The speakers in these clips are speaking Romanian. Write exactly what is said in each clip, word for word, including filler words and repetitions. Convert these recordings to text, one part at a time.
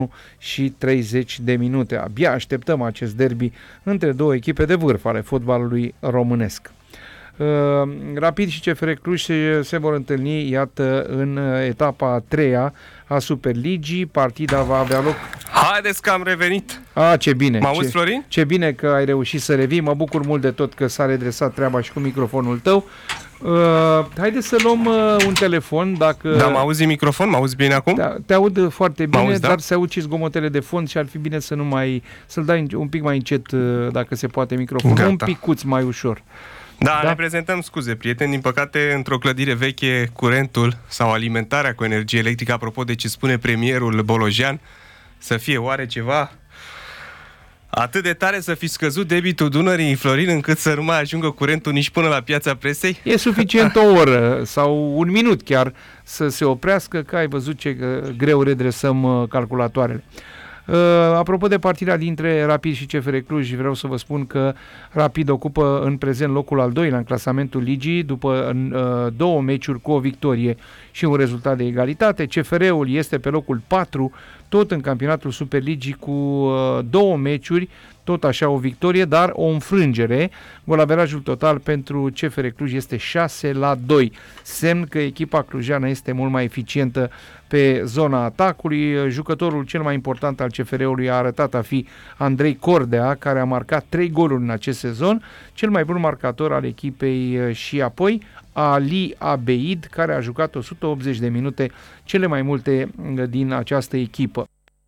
și treizeci de minute. Abia așteptăm acest derby între două echipe de vârf ale fotbalului românesc. Rapid și C F R Cluj se, se vor întâlni, iată, în etapa a treia a Superligii. Partida va avea loc... Haideți că am revenit! A, ce bine! Mă auzi, ce, Florin? Ce bine că ai reușit să revii. Mă bucur mult de tot că s-a redresat treaba și cu microfonul tău. Uh, haideți să luăm uh, un telefon, dacă... Da, mă auzi microfon? Mă auzi bine acum? Da, te aud foarte bine, auzi, dar da? se aud și zgomotele de fond și ar fi bine să nu mai... să-l dai un pic mai încet, uh, dacă se poate, microfonul. Gata. Un picuț mai ușor. Da, Da? ne prezentăm scuze, prieteni. Din păcate, într-o clădire veche, curentul sau alimentarea cu energie electrică, apropo de ce spune premierul Bolojan, să fie oare ceva atât de tare să fi scăzut debitul Dunării, Florin, încât să nu mai ajungă curentul nici până la Piața Presei? E suficient o oră sau un minut chiar să se oprească, că ai văzut ce greu redresăm calculatoarele. Uh, apropo de partida dintre Rapid și C F R Cluj, vreau să vă spun că Rapid ocupă în prezent locul al doilea în clasamentul ligii, după uh, două meciuri cu o victorie și un rezultat de egalitate. C F R-ul este pe locul patru, tot în campionatul Superligii, cu uh, două meciuri, tot așa o victorie, dar o înfrângere. Golaverajul total pentru C F R Cluj este șase la doi, semn că echipa clujeană este mult mai eficientă pe zona atacului. Jucătorul cel mai important al C F R-ului a arătat a fi Andrei Cordea, care a marcat trei goluri în acest sezon, cel mai bun marcator al echipei și apoi Ali Abeid, care a jucat o sută optzeci de minute, cele mai multe din această echipă.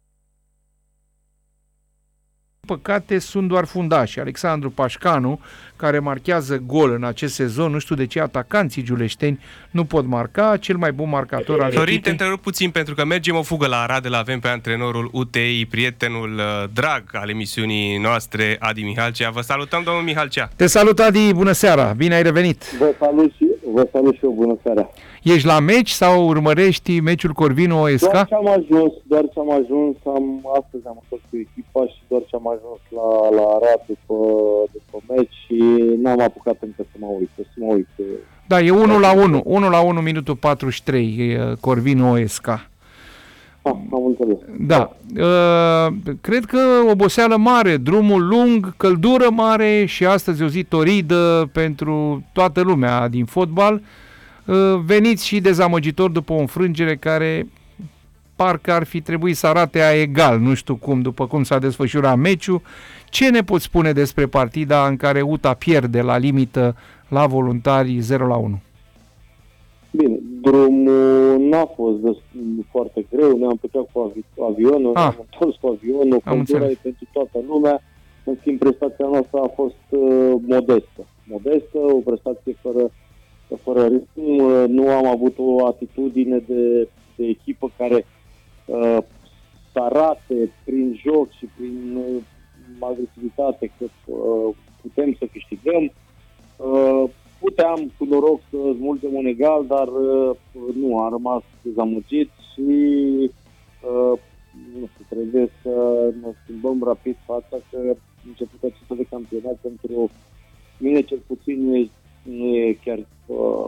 Păcate sunt doar fundași. Alexandru Pașcanu, care marchează gol în acest sezon, nu știu de ce atacanții giuleșteni nu pot marca, cel mai bun marcator al Florin, te echipei. întrerup puțin pentru că mergem o fugă la Arad, îl avem pe antrenorul U T I, prietenul uh, drag al emisiunii noastre, Adi Mihalcea. Vă salutăm, domnul Mihalcea. Te salut, Adi, bună seara, bine ai revenit. Vă salut și, vă salut și eu, bună seara. Ești la meci sau urmărești meciul Corvinu O S K? Doar ce am ajuns, doar ce am ajuns, am, astăzi am întors cu echipa și doar ce am ajuns la, la Arad după, după meci și n-am apucat încă să mă uit, să mă uit. Da, e unu la unu, unu la unu, minutul patruzeci și trei, Corvinu O S K. Ah, am înțeles. Da, uh, cred că oboseală mare, drumul lung, căldură mare și astăzi o zi toridă pentru toată lumea din fotbal. Uh, veniți și dezamăgitor după o înfrângere care parcă ar fi trebuit să arate a egal, nu știu cum, după cum s-a desfășurat meciul. Ce ne poți spune despre partida în care U T A pierde la limită la Voluntari zero la unu? Bine, drumul n-a fost foarte greu, ne-am plecat cu avi- avionul, Ah. ne-am întors cu avionul, căldura e pentru toată lumea, în schimb prestația noastră a fost uh, modestă. Modestă, o prestație fără, fără ritm, uh, nu am avut o atitudine de, de echipă care uh, să arate prin joc și prin uh, agresivitate că uh, putem să câștigăm. Uh, puteam cu noroc să smulgem un egal, dar uh, nu, am rămas dezamăgit și uh, nu știu, trebuie să ne schimbăm rapid fața, că începutul acesta de campionat pentru mine cel puțin nu e, nu e chiar uh,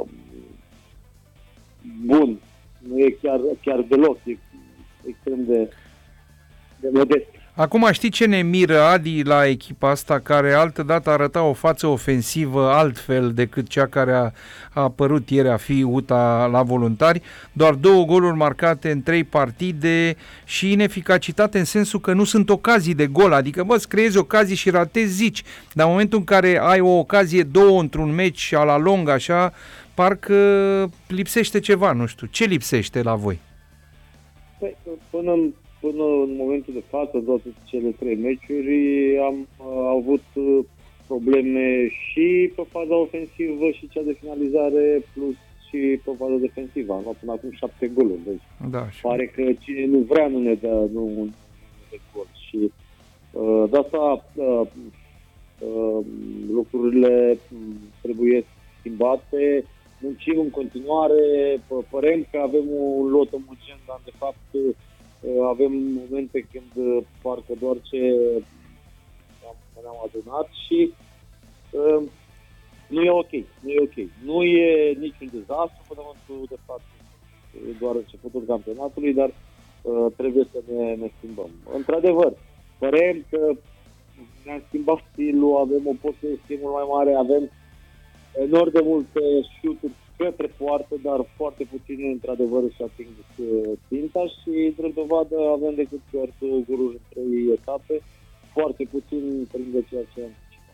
bun, nu e chiar, chiar deloc, e extrem de, de modest. Acum știi ce ne miră, Adi, la echipa asta, care altădată arăta o față ofensivă altfel decât cea care a, a apărut ieri a fi U T A la Voluntari? Doar două goluri marcate în trei partide și ineficacitate în sensul că nu sunt ocazii de gol, adică bă, îți creezi ocazii și ratezi, zici, dar în momentul în care ai o ocazie, două într-un meci a la lung, așa, parcă lipsește ceva, nu știu. Ce lipsește la voi? Păi, până în Până în momentul de față, toate cele trei meciuri, am uh, avut uh, probleme și pe faza ofensivă și cea de finalizare, plus și pe faza defensivă. Am luat până acum șapte goluri. Deci Da, și... pare că cine nu vrea nu ne dă nu, un de gol. Și uh, de asta uh, uh, lucrurile trebuie schimbate. Muncim în continuare, părem că avem un lot omogen, dar de fapt avem momente când parcă doar ce ne-am adunat și uh, nu e ok, nu e ok. Nu e niciun dezastru până în momentul de fapt, e doar începutul campionatului, dar uh, trebuie să ne, ne schimbăm. Într-adevăr, părem că ne-am schimbat stilul, avem o posesie mult mai mare, avem enorm de multe șuturi către poartă, dar foarte puține, într-adevăr, își ating ținta și, drept dovadă, avem decât doar două goluri în trei etape, foarte puțin prin ceea ce am.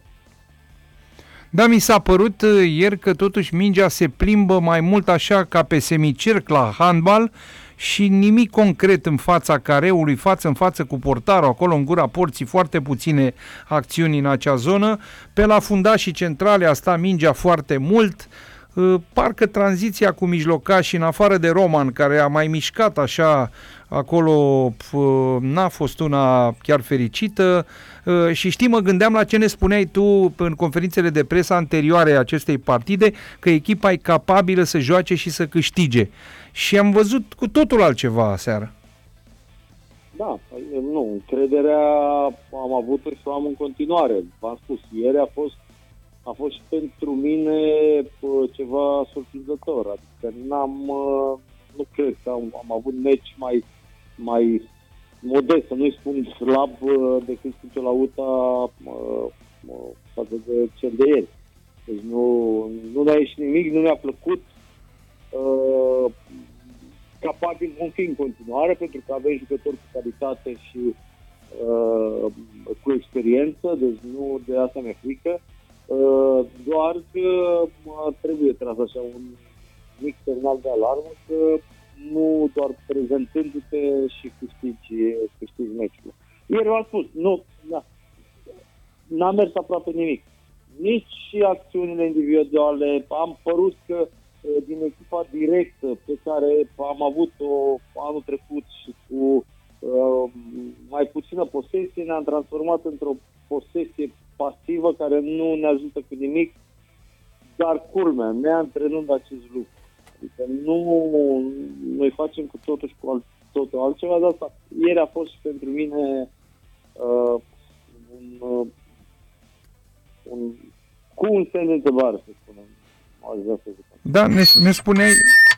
Da, mi s-a părut ieri că totuși mingea se plimbă mai mult așa ca pe semicerc la handbal și nimic concret în fața careului, față în față cu portarul, acolo în gura porții, foarte puține acțiuni în acea zonă. Pe la fundașii centrale a stat mingea foarte mult, parcă tranziția cu mijlocașii, în afară de Roman, care a mai mișcat așa acolo, n-a fost una chiar fericită. Și știi, mă gândeam la ce ne spuneai tu în conferințele de presă anterioare acestei partide, că echipa e capabilă să joace și să câștige. Și am văzut cu totul altceva aseară. Da, nu, încrederea am avut-o și o am în continuare. V-am spus, ieri a fost a fost și pentru mine ceva surprinzător. Adică n-am, nu cred că am, am avut meci mai, mai modest, să nu-i spun slab decât cu Lauta față de cel de ieri. Deci nu, nu ne-a ieșit nimic, nu mi-a plăcut. Uh, capabil vom fi în continuare, pentru că avem jucători cu calitate și uh, cu experiență, deci nu de asta mi-e frică. Uh, doar că uh, trebuie tras așa un mic semnal de alarmă că nu doar prezentându-te și câștigi, câștigi meciul. Ieri v-am spus, nu, da, n-a mers aproape nimic. Nici și acțiunile individuale. Am părut că din echipa directă pe care am avut-o anul trecut și cu uh, mai puțină posesie, ne-am transformat într-o posesie pasivă care nu ne ajută cu nimic, dar culmea, ne antrenând acest lucru. Adică nu noi facem cu totul și cu alt, totul altceva, de asta ieri a fost pentru mine uh, un, uh, un, cu un semn de întrebare, să spunem. Aș vrea să zic. Da, ne, ne spuneai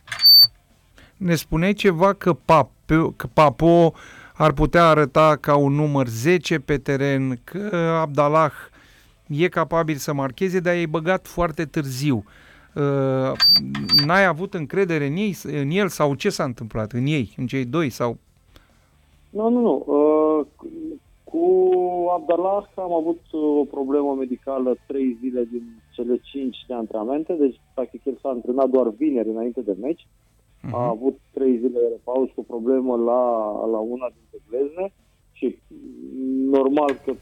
ne spuneai ceva că Papo, că Papo ar putea arăta ca un număr zece pe teren, că Abdallah e capabil să marcheze, dar e băgat foarte târziu. Uh, n-ai avut încredere în, ei, în el sau ce s-a întâmplat? În ei, în cei doi? Sau? Nu, nu, nu. Uh, cu Abdallah am avut o problemă medicală trei zile din cele cinci de antrenamente, deci practic el s-a antrenat doar vineri înainte de meci. Uh-huh. A avut trei zile de repaus cu o problemă la, la una dintre glezne și normal că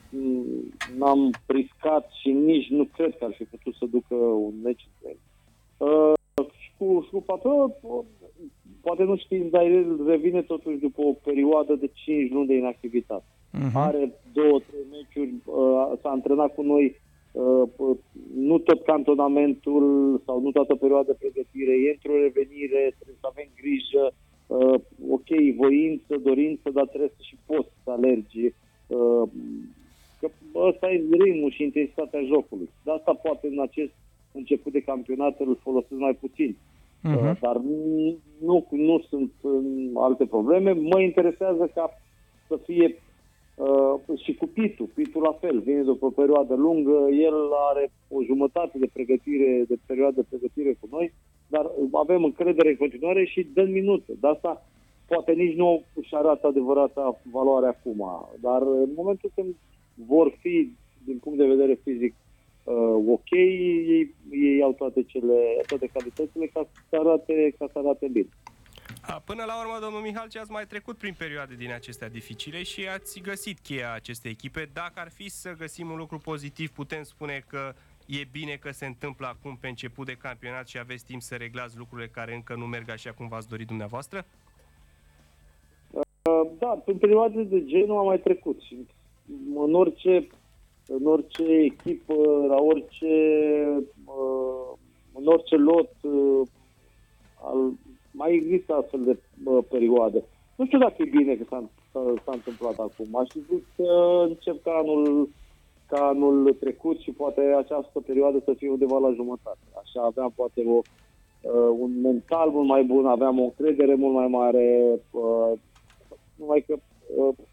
n-am riscat și nici nu cred că ar fi putut să ducă un meci întreg. Uh, și cu, cu Pato, poate nu știți, dar el revine totuși după o perioadă de cinci luni de inactivitate. Uh-huh. Are două, trei meciuri, uh, s-a antrenat cu noi, uh, nu tot cantonamentul sau nu toată perioada de pregătire, e într-o revenire, trebuie să avem grijă, uh, ok, voință, dorință, dar trebuie să și poți să alergi. Uh, că ăsta e ritmul și intensitatea jocului. De asta poate în acest început de campionat îl folosesc mai puțin. Uh-huh. Uh, dar nu, nu sunt uh, alte probleme. Mă interesează ca să fie Uh, și cu Pitu, Pitu la fel, vine după o perioadă lungă, el are o jumătate de pregătire, de perioadă de pregătire cu noi, dar avem încredere în continuare și dăm minute. De asta poate nici nu își arată adevărata valoare acum, dar în momentul când vor fi, din punct de vedere fizic, uh, ok, ei, ei au toate, cele, toate calitățile ca să arate, ca să arate bine. Până la urmă, domnul Mihalci, ați mai trecut prin perioade din acestea dificile și ați găsit cheia acestei echipe. Dacă ar fi să găsim un lucru pozitiv, putem spune că e bine că se întâmplă acum pe început de campionat și aveți timp să reglați lucrurile care încă nu merg așa cum v-ați dorit dumneavoastră? Da, în perioade de genul am mai trecut și în orice, în orice echipă, la orice, în orice lot al mai există astfel de uh, perioade. Nu știu dacă e bine că s-a, s-a întâmplat acum. Aș zic că încep ca anul, ca anul trecut și poate această perioadă să fie undeva la jumătate. Așa aveam poate o, uh, un mental mult mai bun, aveam o încredere mult mai mare. Uh, numai că uh,